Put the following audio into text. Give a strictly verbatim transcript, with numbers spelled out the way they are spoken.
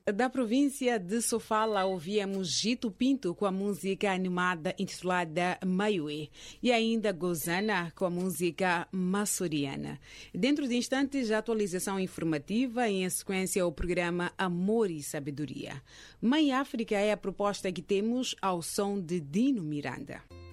Da província de Sofala, ouvíamos Gito Pinto com a música animada intitulada Maiuê e ainda Gozana com a música Massoriana. Dentro de instantes, a atualização informativa e, em sequência, o programa Amor e Sabedoria. Mãe África é a proposta que temos ao som de Dino Miranda.